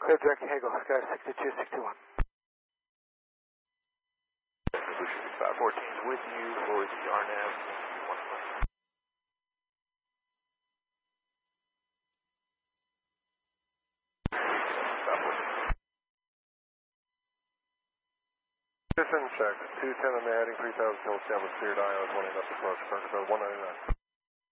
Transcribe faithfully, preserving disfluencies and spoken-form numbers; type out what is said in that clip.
Clear direct Hagel, Sky sixty-two sixty-one. Solution five fourteen is with you for the R N A V. Position check, two ten on the heading, three thousand till establish cleared I O, one enough approach, current code one ninety-nine.